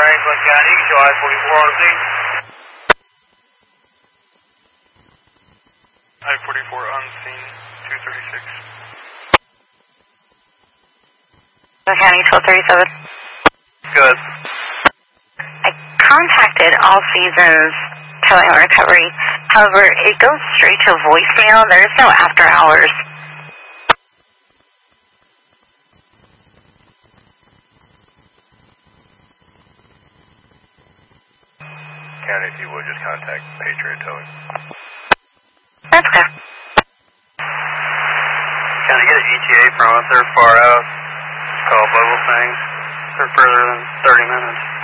Franklin County, show I-44 on scene. I-44 on scene, 236. County 1237. Good. I contacted All Seasons Towing and Recovery. However, it goes straight to voicemail. There's no after hours. County, if you would, just contact Patriot Towing. That's okay. Can I get an ETA from us? They're far out. It's called Bogle Things. They're further than 30 minutes.